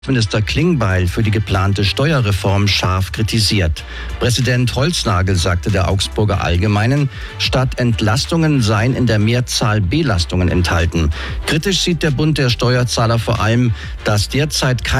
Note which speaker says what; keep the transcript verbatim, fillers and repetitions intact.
Speaker 1: Minister Klingbeil für die geplante Steuerreform scharf kritisiert. Präsident Holznagel sagte der Augsburger Allgemeinen, statt Entlastungen seien in der Mehrzahl Belastungen enthalten. Kritisch sieht der Bund der Steuerzahler vor allem, dass derzeit keine